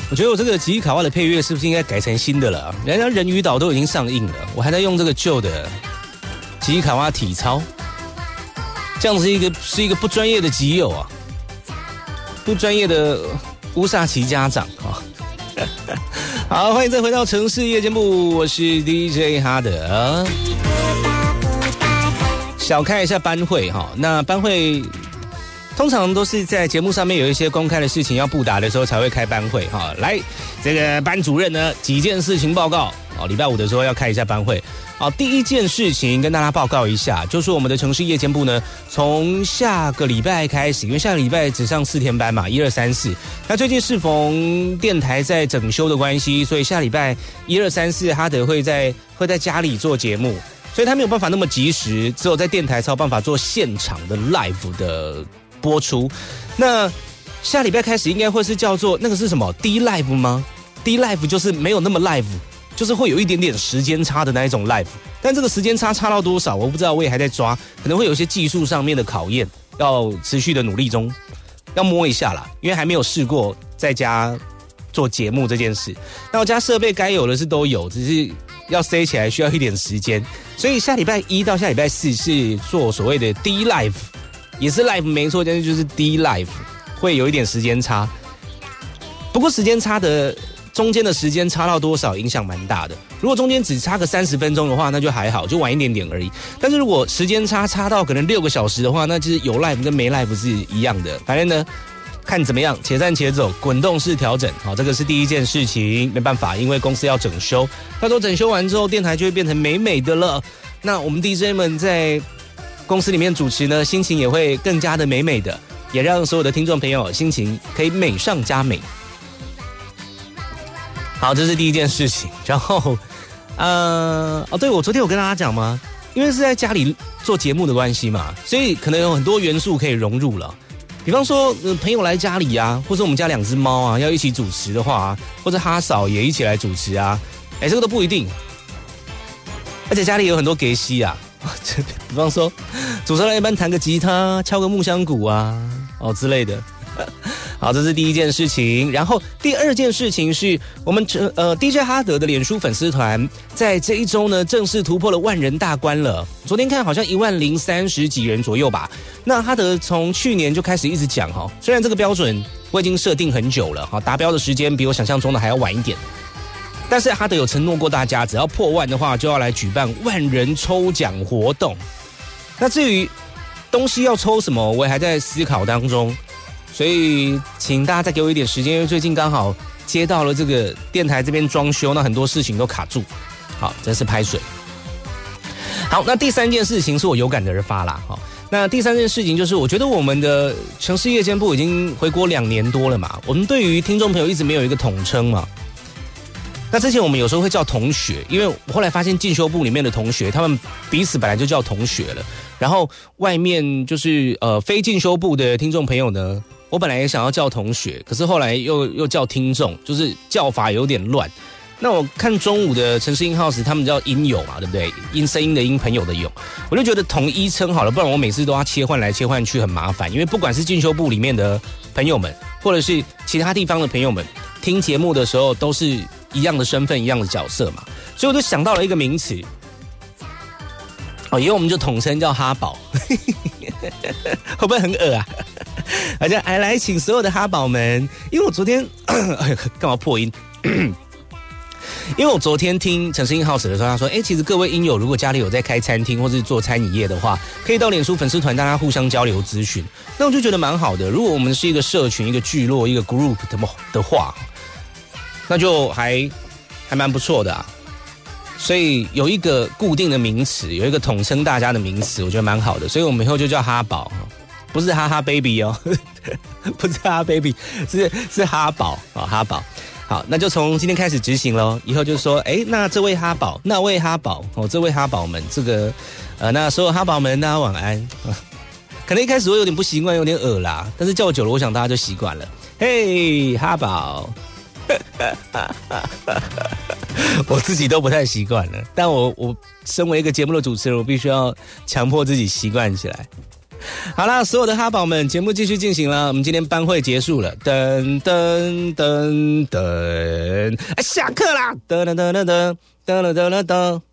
我觉得我这个吉伊卡哇的配乐是不是应该改成新的了？人家人鱼岛都已经上映了，我还在用这个旧的吉伊卡哇体操，这样子是一个不专业的吉友啊，不专业的乌萨奇家长啊。好，欢迎再回到城市夜间部，我是 DJ 哈德。小开一下班会哈，那班会通常都是在节目上面有一些公开的事情要布达的时候才会开班会哈。来，这个班主任呢几件事情报告哦，礼拜五的时候要开一下班会。好，第一件事情跟大家报告一下，就是我们的城市夜间部呢，从下个礼拜开始，因为下个礼拜只上4天班嘛，1、2、3、4。那最近适逢电台在整修的关系，所以下礼拜1、2、3、4，哈德会在家里做节目，所以他没有办法那么及时，只有在电台才有办法做现场的 live 的播出。那下礼拜开始应该会是叫做那个是什么 D live 吗 ？D live 就是没有那么 live。就是会有一点点时间差的那一种 live， 但这个时间差到多少我不知道，我也还在抓，可能会有一些技术上面的考验，要持续的努力中，要摸一下啦，因为还没有试过在家做节目这件事。那我家设备该有的是都有，只是要塞起来需要一点时间，所以下礼拜1到下礼拜4是做所谓的 D live， 也是 live 没错，但是就是 D live 会有一点时间差，不过时间差的。中间的时间差到多少影响蛮大的，如果中间只差个30分钟的话，那就还好，就晚一点点而已。但是如果时间差到可能6个小时的话，那就是有 live 跟没 live 是一样的。反正呢，看怎么样，且战且走，滚动式调整。好，这个是第一件事情，没办法，因为公司要整修，到时候整修完之后，电台就会变成美美的了。那我们 DJ 们在公司里面主持呢，心情也会更加的美美的，也让所有的听众朋友心情可以美上加美。好，这是第一件事情。然后，对，我昨天有跟大家讲吗？因为是在家里做节目的关系嘛，所以可能有很多元素可以融入了。比方说，朋友来家里啊，或者我们家2只猫啊，要一起主持的话啊，或者哈嫂也一起来主持啊，这个都不一定。而且家里有很多给息啊，比方说，主持人一般弹个吉他、敲个木箱鼓啊，之类的。好，这是第一件事情。然后第二件事情是我们DJ 哈德的脸书粉丝团在这一周呢正式突破了10000人大关了。昨天看好像10030几人左右吧。那哈德从去年就开始一直讲哈，虽然这个标准我已经设定很久了哈，达标的时间比我想象中的还要晚一点，但是哈德有承诺过大家，只要破10000的话就要来举办10000人抽奖活动。那至于东西要抽什么，我也还在思考当中。所以请大家再给我一点时间，因为最近刚好接到了这个电台这边装修，那很多事情都卡住。好，真是拍水。好，那第3件事情是我有感而发啦。好，那第3件事情就是我觉得我们的城市夜间部已经回国2年多了嘛，我们对于听众朋友一直没有一个统称嘛。那之前我们有时候会叫同学，因为我后来发现进修部里面的同学，他们彼此本来就叫同学了。然后外面就是非进修部的听众朋友呢，我本来也想要叫同学，可是后来又叫听众，就是叫法有点乱。那我看中午的城市音 house 他们叫音友嘛，对不对？音声音的音，朋友的友，我就觉得统一称好了，不然我每次都要切换来切换去很麻烦。因为不管是进修部里面的朋友们，或者是其他地方的朋友们，听节目的时候都是一样的身份、一样的角色嘛，所以我就想到了一个名词。以后我们就统称叫哈宝，会不会很恶啊？好像来请所有的哈宝们，因为我昨天干嘛破音？因为我昨天听城市音 house 的时候，他说，其实各位音友如果家里有在开餐厅或是做餐饮业的话，可以到脸书粉丝团大家互相交流资讯。那我就觉得蛮好的。如果我们是一个社群、一个聚落、一个 group 的话，那就还蛮不错的啊。所以有一个固定的名词，有一个统称大家的名词，我觉得蛮好的。所以我们以后就叫哈宝，不是哈哈 baby 哦，不是哈哈 baby， 是哈宝啊，哈宝。好，那就从今天开始执行咯。以后就说，那这位哈宝，那位哈宝，这位哈宝们，这个那所有哈宝们，大家晚安。可能一开始会有点不习惯，有点恶啦，但是叫久了，我想大家就习惯了。嘿，哈宝。我自己都不太习惯了，但我身为一个节目的主持人，我必须要强迫自己习惯起来。 好啦，所有的哈宝们，节目继续进行了。我们今天班会结束了，噔噔噔噔，下课啦，噔噔噔噔噔噔噔噔。